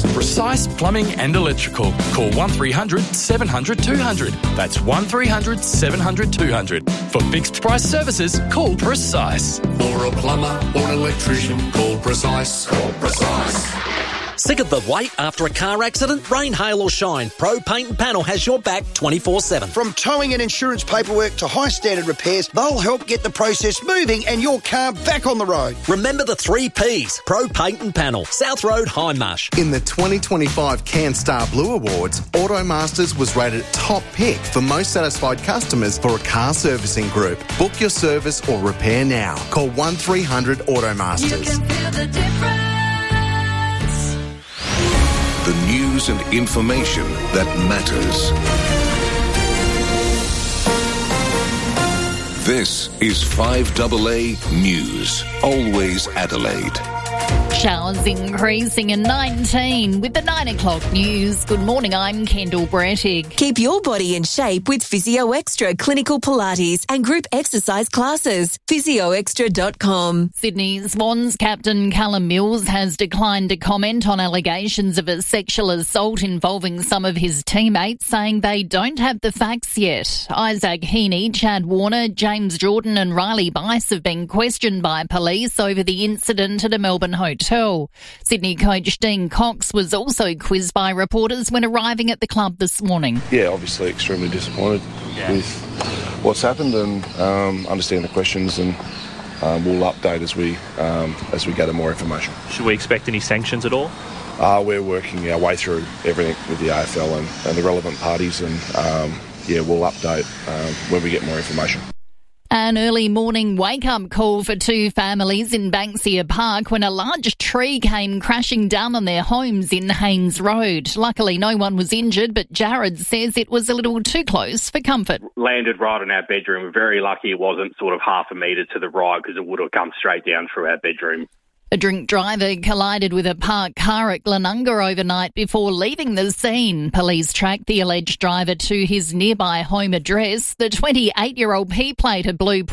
Precise Plumbing and Electrical. Call 1300 700 200. That's 1300 700 200. For fixed price services, call Precise. For a plumber or an electrician, call Precise. Call Precise. Sick of the wait after a car accident? Rain, hail or shine, Pro Paint and Panel has your back 24/7. From towing and insurance paperwork to high standard repairs, they'll help get the process moving and your car back on the road. Remember the 3 Ps, Pro Paint and Panel, South Road, Hindmarsh. In the 2025 CanStar Blue Awards, Automasters was rated top pick for most satisfied customers for a car servicing group. Book your service or repair now. Call 1300 Automasters. You can feel the difference. The news and information that matters. This is 5AA News. Always Adelaide. Showers increasing in 19 with the 9 o'clock news. Good morning, I'm Kendall Brettig. Keep your body in shape with Physio Extra Clinical Pilates and group exercise classes. PhysioExtra.com. Sydney Swans captain Callum Mills has declined to comment on allegations of a sexual assault involving some of his teammates, saying they don't have the facts yet. Isaac Heaney, Chad Warner, James Jordan and Riley Bice have been questioned by police over the incident at a Melbourne hotel. Sydney coach Dean Cox was also quizzed by reporters when arriving at the club this morning. Yeah, obviously extremely disappointed with what's happened and understand the questions and we'll update as we gather more information. Should we expect any sanctions at all? We're working our way through everything with the AFL and the relevant parties and we'll update when we get more information. An early morning wake-up call for 2 families in Banksia Park when a large tree came crashing down on their homes in Haynes Road. Luckily, no one was injured, but Jared says it was a little too close for comfort. Landed right in our bedroom. We're very lucky it wasn't sort of half a metre to the right because it would have come straight down through our bedroom. A drink driver collided with a parked car at Glenunga overnight before leaving the scene. Police tracked the alleged driver to his nearby home address. The 28-year-old P-plate of Blue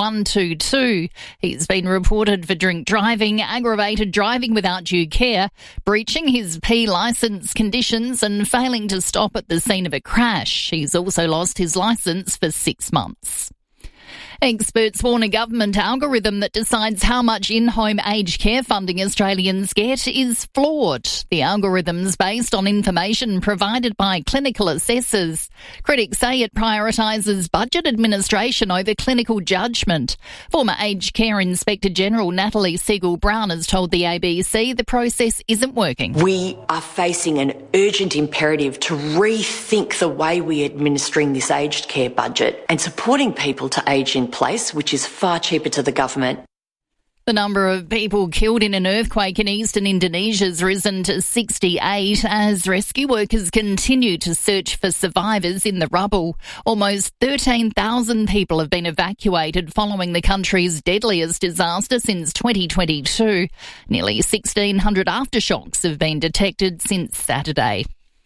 .122. He's been reported for drink driving, aggravated driving without due care, breaching his P licence conditions and failing to stop at the scene of a crash. He's also lost his licence for 6 months. Experts warn a government algorithm that decides how much in-home aged care funding Australians get is flawed. The algorithm's based on information provided by clinical assessors. Critics say it prioritises budget administration over clinical judgment. Former Aged Care Inspector General Natalie Siegel-Brown has told the ABC the process isn't working. We are facing an urgent imperative to rethink the way we're administering this aged care budget and supporting people to age in place, which is far cheaper to the government. The number of people killed in an earthquake in eastern Indonesia has risen to 68 as rescue workers continue to search for survivors in the rubble. Almost 13,000 people have been evacuated following the country's deadliest disaster since 2022. Nearly 1,600 aftershocks have been detected since Saturday.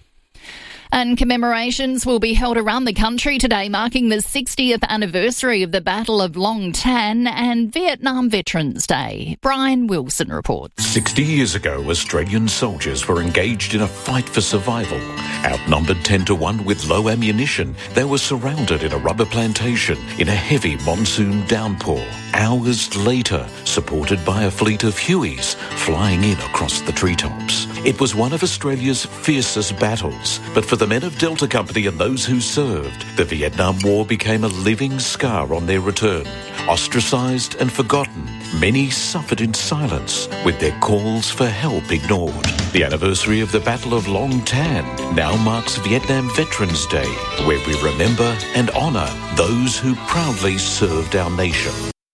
And commemorations will be held around the country today, marking the 60th anniversary of the Battle of Long Tan and Vietnam Veterans Day. Brian Wilson reports. 60 years ago, Australian soldiers were engaged in a fight for survival. Outnumbered 10-1 with low ammunition, they were surrounded in a rubber plantation in a heavy monsoon downpour. Hours later, supported by a fleet of Hueys flying in across the treetops. It was one of Australia's fiercest battles, but for the men of Delta Company and those who served, the Vietnam War became a living scar on their return. Ostracised and forgotten, many suffered in silence with their calls for help ignored. The anniversary of the Battle of Long Tan now marks Vietnam Veterans Day, where we remember and honour those who proudly served our nation.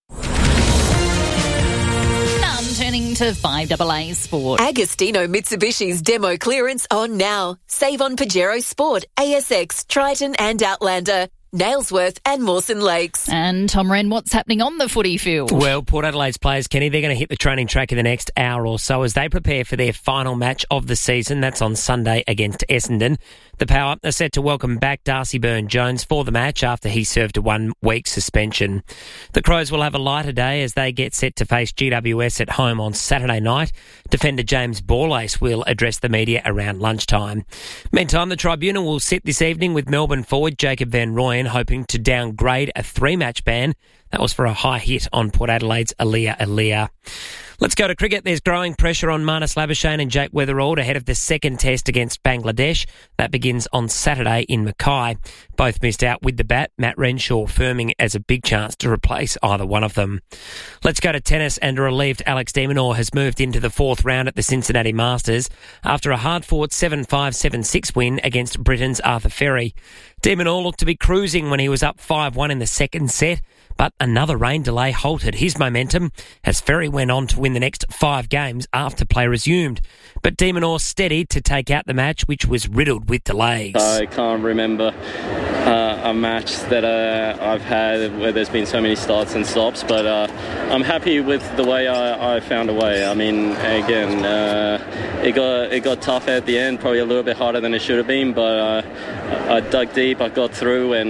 To 5AA Sport. Agostino Mitsubishi's demo clearance on now. Save on Pajero Sport, ASX, Triton and Outlander. Nailsworth and Mawson Lakes. And Tom Wren, what's happening on the footy field? Well, Port Adelaide's players, Kenny, they're going to hit the training track in the next hour or so as they prepare for their final match of the season. That's on Sunday against Essendon. The Power are set to welcome back Darcy Byrne-Jones for the match after he served a 1-week suspension. The Crows will have a lighter day as they get set to face GWS at home on Saturday night. Defender James Borlase will address the media around lunchtime. Meantime, the Tribunal will sit this evening with Melbourne forward Jacob Van Rooyen hoping to downgrade a 3-match ban. That was for a high hit on Port Adelaide's Aaliyah. Let's go to cricket. There's growing pressure on Marnus Labuschagne and Jake Weatherald ahead of the second test against Bangladesh. That begins on Saturday in Mackay. Both missed out with the bat, Matt Renshaw firming as a big chance to replace either one of them. Let's go to tennis, and a relieved Alex de Minaur has moved into the fourth round at the Cincinnati Masters after a hard-fought 7-5, 7-6 win against Britain's Arthur Ferry. De Minaur looked to be cruising when he was up 5-1 in the second set, but another rain delay halted his momentum as Ferry went on to win the next 5 games after play resumed. But de Minaur steadied to take out the match, which was riddled with delays. I can't remember a match that I've had where there's been so many starts and stops, but I'm happy with the way I found a way. I mean, again, it got tough at the end, probably a little bit harder than it should have been, but I dug deep, I got through, and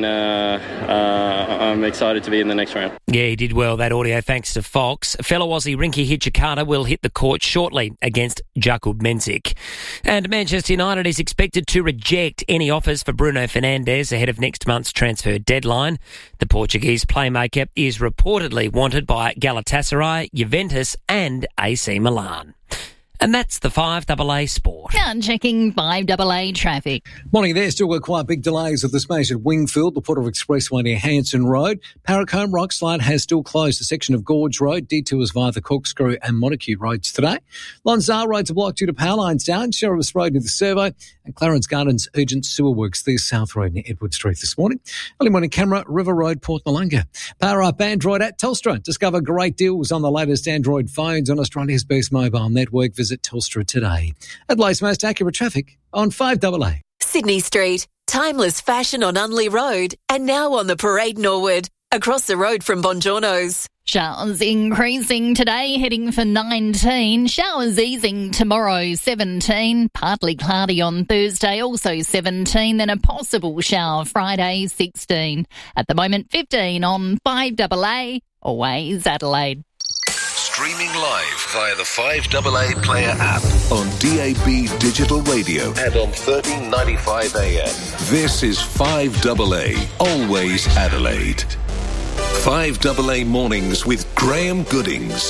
I'm excited to be in the next round. Yeah, he did well, that audio, thanks to Fox. Fellow Aussie Rinky Hijikata will hit the court shortly against Jakub Mensik. And Manchester United is expected to reject any offers for Bruno Fernandes ahead of next month's transfer deadline. The Portuguese playmaker is reportedly wanted by Galatasaray, Juventus and AC Milan. And that's the 5AA Sport. And checking 5AA traffic. Morning there. Still got quite big delays at this station at Wingfield, the Porter Expressway near Hanson Road. Paracombe Rockslide has still closed a section of Gorge Road. Detours via the Corkscrew and Montague roads today. Lonsdale roads are blocked due to power lines down. Sheriff's Road near the Servo. And Clarence Gardens urgent sewer works there, South Road near Edward Street this morning. Early morning camera, River Road, Port Malunga. Power up Android at Telstra. Discover great deals on the latest Android phones on Australia's best mobile network. Visit Telstra today. Adelaide's most accurate traffic on 5AA. Sydney Street. Timeless fashion on Unley Road. And now on the Parade Norwood. Across the road from Bongiorno's. Showers increasing today, heading for 19. Showers easing tomorrow, 17. Partly cloudy on Thursday, also 17. Then a possible shower Friday, 16. At the moment, 15 on 5AA. Always Adelaide. Streaming live via the 5AA Player app on DAB Digital Radio and on 1395 AM. This is 5AA, always Adelaide. 5AA Mornings with Graham Goodings.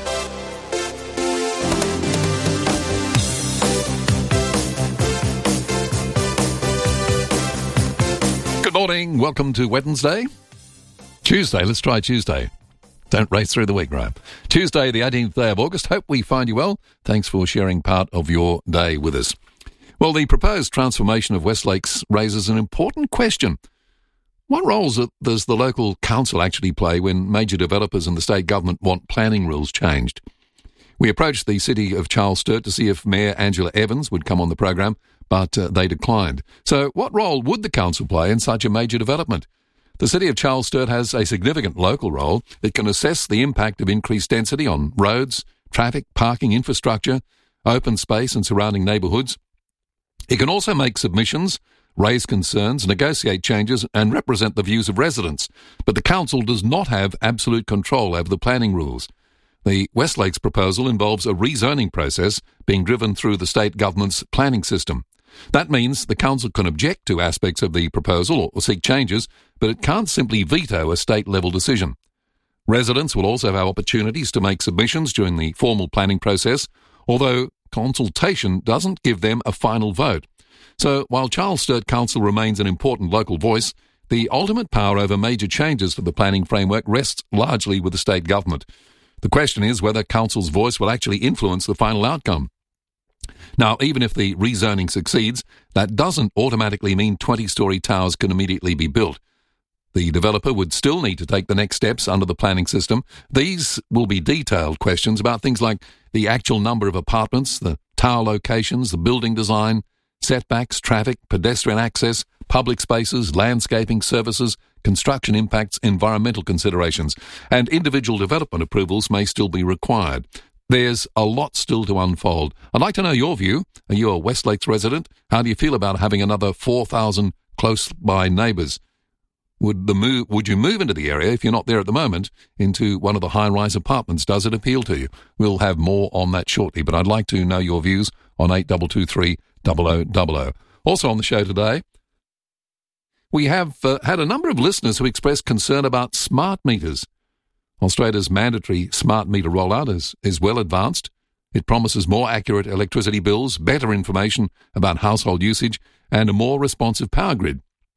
Good morning. Welcome to Wednesday. Tuesday. Let's try Tuesday. Don't race through the week, Graham. Tuesday, the 18th day of August. Hope we find you well. Thanks for sharing part of your day with us. Well, the proposed transformation of West Lakes raises an important question. What roles does the local council actually play when major developers and the state government want planning rules changed? We approached the city of Charles Sturt to see if Mayor Angela Evans would come on the program, but they declined. So what role would the council play in such a major development? The city of Charles Sturt has a significant local role. It can assess the impact of increased density on roads, traffic, parking, infrastructure, open space and surrounding neighbourhoods. It can also make submissions, raise concerns, negotiate changes and represent the views of residents. But the council does not have absolute control over the planning rules. The West Lakes proposal involves a rezoning process being driven through the state government's planning system. That means the council can object to aspects of the proposal or seek changes, but it can't simply veto a state-level decision. Residents will also have opportunities to make submissions during the formal planning process, although consultation doesn't give them a final vote. So while Charles Sturt Council remains an important local voice, the ultimate power over major changes for the planning framework rests largely with the state government. The question is whether council's voice will actually influence the final outcome. Now, even if the rezoning succeeds, that doesn't automatically mean 20-storey towers can immediately be built. The developer would still need to take the next steps under the planning system. These will be detailed questions about things like the actual number of apartments, the tower locations, the building design, setbacks, traffic, pedestrian access, public spaces, landscaping services, construction impacts, environmental considerations, and individual development approvals may still be required. There's a lot still to unfold. I'd like to know your view. Are you a West Lakes resident? How do you feel about having another 4,000 close-by neighbours? Would you move into the area, if you're not there at the moment, into one of the high-rise apartments? Does it appeal to you? We'll have more on that shortly, but I'd like to know your views on 8223 0000. Also on the show today, we have had a number of listeners who expressed concern about smart meters. Australia's mandatory smart meter rollout is well advanced. It promises more accurate electricity bills, better information about household usage, and a more responsive power grid.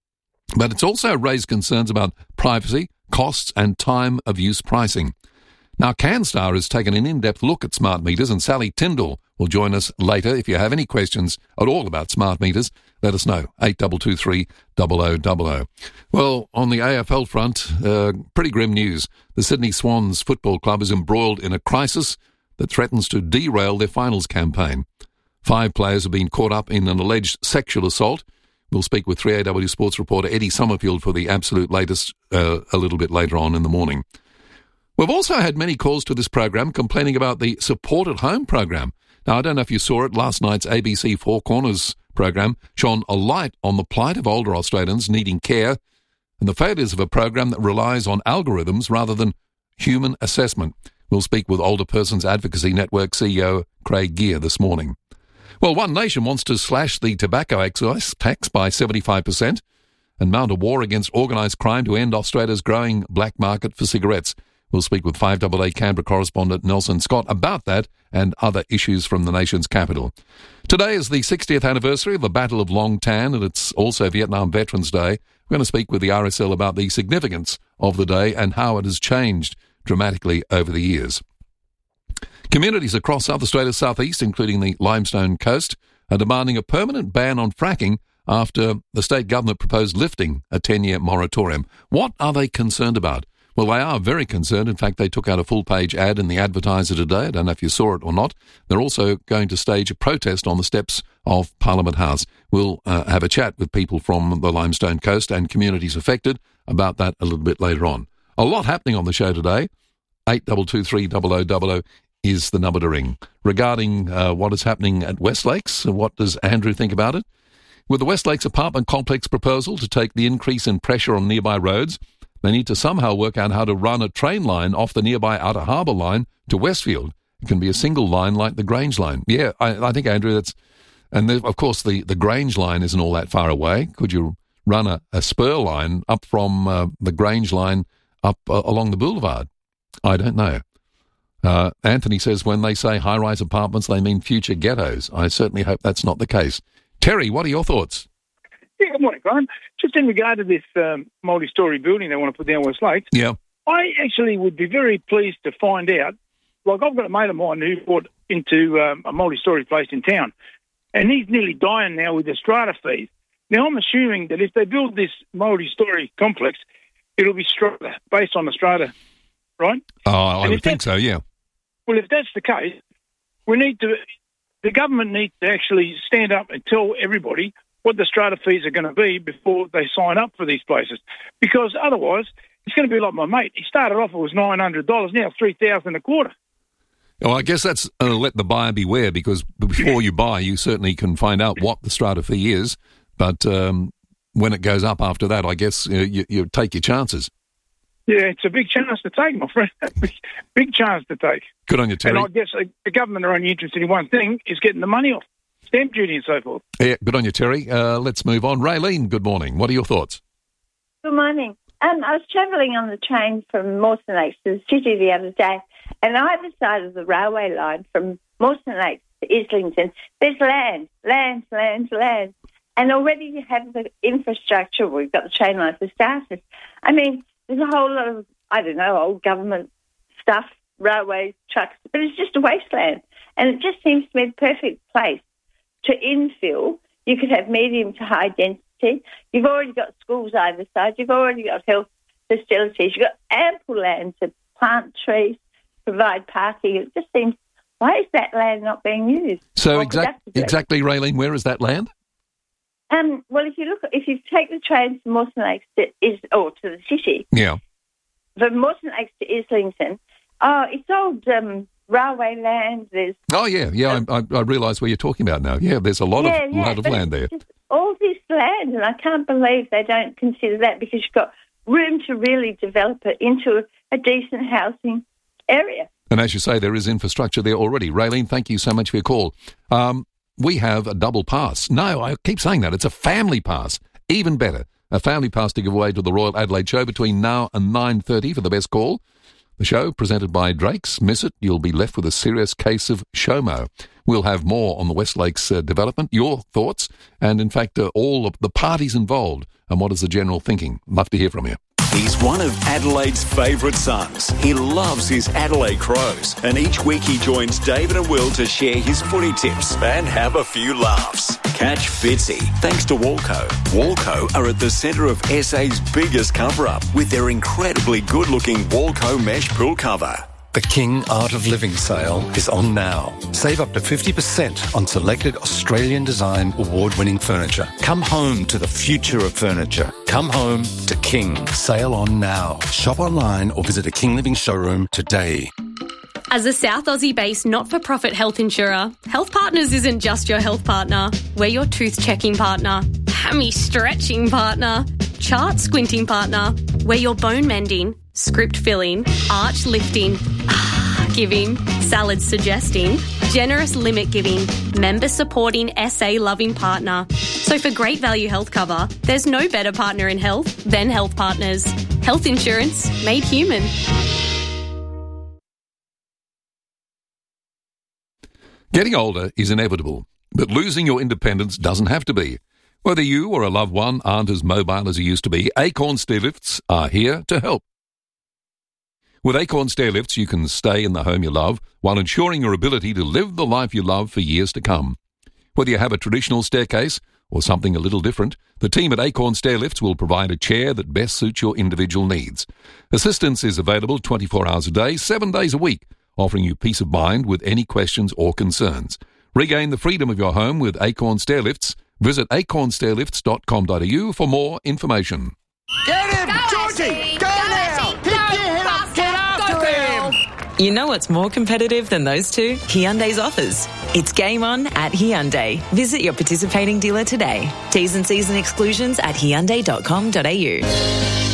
But it's also raised concerns about privacy, costs, and time of use pricing. Now, CanStar has taken an in-depth look at smart meters, and Sally Tyndall will join us later. If you have any questions at all about smart meters, let us know. 8223 0000. Well, on the AFL front, pretty grim news. The Sydney Swans Football Club is embroiled in a crisis that threatens to derail their finals campaign. 5 players have been caught up in an alleged sexual assault. We'll speak with 3AW Sports reporter Eddie Summerfield for the absolute latest a little bit later on in the morning. We've also had many calls to this program complaining about the Support at Home program. Now, I don't know if you saw it, last night's ABC Four Corners program shone a light on the plight of older Australians needing care and the failures of a program that relies on algorithms rather than human assessment. We'll speak with Older Persons Advocacy Network CEO Craig Gear this morning. Well, One Nation wants to slash the tobacco excise tax by 75% and mount a war against organised crime to end Australia's growing black market for cigarettes. We'll speak with 5AA Canberra correspondent Nelson Scott about that and other issues from the nation's capital. Today is the 60th anniversary of the Battle of Long Tan, and it's also Vietnam Veterans Day. We're going to speak with the RSL about the significance of the day and how it has changed dramatically over the years. Communities across South Australia's southeast, including the Limestone Coast, are demanding a permanent ban on fracking after the state government proposed lifting a 10-year moratorium. What are they concerned about? Well, they are very concerned. In fact, they took out a full-page ad in the Advertiser today. I don't know if you saw it or not. They're also going to stage a protest on the steps of Parliament House. We'll have a chat with people from the Limestone Coast and communities affected about that a little bit later on. A lot happening on the show today. 8223 0000 is the number to ring. Regarding what is happening at West Lakes, what does Andrew think about it? With the West Lakes apartment complex proposal to take the increase in pressure on nearby roads, they need to somehow work out how to run a train line off the nearby Outer Harbour line to Westfield. It can be a single line like the Grange line. Yeah, I think, Andrew, that's... And of course, the Grange line isn't all that far away. Could you run a spur line up from the Grange line up along the boulevard? I don't know. Anthony says when they say high-rise apartments, they mean future ghettos. I certainly hope that's not the case. Terry, what are your thoughts? Yeah, good morning, Graham. Just in regard to this multi-storey building they want to put down West Lakes, yeah, I actually would be very pleased to find out, like I've got a mate of mine who bought into a multi-storey place in town, and he's nearly dying now with the strata fees. Now, I'm assuming that if they build this multi-storey complex, it'll be strata, based on the strata, right? Oh, I would think so, yeah. Well, if that's the case, the government needs to actually stand up and tell everybody what the strata fees are going to be before they sign up for these places. Because otherwise, it's going to be like my mate. He started off, it was $900, now $3,000 a quarter. Well, I guess that's let the buyer beware, because before you buy, you certainly can find out what the strata fee is. But when it goes up after that, I guess you take your chances. Yeah, it's a big chance to take, my friend. Big chance to take. Good on you, Terry. And I guess the government are only interested in one thing, is getting the money off. Stamp duty and so forth. Yeah, good on you, Terry. Let's move on. Raylene, good morning. What are your thoughts? Good morning. I was travelling on the train from Mawson Lakes to the city the other day, and either side of the railway line from Mawson Lakes to Islington, there's land. And already you have the infrastructure. We've got the train line for starters. I mean, there's a whole lot of, old government stuff, railways, trucks, but it's just a wasteland. And it just seems to be the perfect place to infill. You could have medium to high density. You've already got schools either side. You've already got health facilities. You've got ample land to plant trees, provide parking. It just seems, why is that land not being used? So exactly, Raylene, where is that land? Well, if you take the train from Mawson Lakes to the city, from Mawson Lakes to Islington, it's old railway land. There's I realise where you're talking about now. Yeah, there's a lot of land there. All this land, and I can't believe they don't consider that, because you've got room to really develop it into a decent housing area. And as you say, there is infrastructure there already. Raylene, thank you so much for your call. We have a double pass. No, I keep saying that. It's a family pass. Even better. A family pass to give away to the Royal Adelaide Show between now and 9:30 for the best call. The show, presented by Drake's. Miss it, you'll be left with a serious case of SHOMO. We'll have more on the West Lakes development, your thoughts, and in fact, all of the parties involved, and what is the general thinking. Love to hear from you. He's one of Adelaide's favourite sons. He loves his Adelaide Crows, and each week he joins David and Will to share his footy tips and have a few laughs. Catch Fitzy, thanks to Walco. Walco are at the centre of SA's biggest cover-up with their incredibly good-looking Walco mesh pool cover. The King Art of Living sale is on now. Save up to 50% on selected Australian design award-winning furniture. Come home to the future of furniture. Come home to King. Sale on now. Shop online or visit a King Living showroom today. As a South Aussie-based not-for-profit health insurer, Health Partners isn't just your health partner. We're your tooth-checking partner, hammy-stretching partner, chart-squinting partner. We're your bone-mending, script-filling, arch-lifting, giving, salad-suggesting, generous limit-giving, member-supporting, SA-loving partner. So for great value health cover, there's no better partner in health than Health Partners. Health insurance made human. Getting older is inevitable, but losing your independence doesn't have to be. Whether you or a loved one aren't as mobile as you used to be, Acorn Stairlifts are here to help. With Acorn Stairlifts, you can stay in the home you love while ensuring your ability to live the life you love for years to come. Whether you have a traditional staircase or something a little different, the team at Acorn Stairlifts will provide a chair that best suits your individual needs. Assistance is available 24 hours a day, 7 days a week, offering you peace of mind with any questions or concerns. Regain the freedom of your home with Acorn Stairlifts. Visit acornstairlifts.com.au for more information. Get him! Georgie! Go now! Pick your head up! Get after him! You know what's more competitive than those two? Hyundai's offers. It's game on at Hyundai. Visit your participating dealer today. T's and C's and exclusions at hyundai.com.au.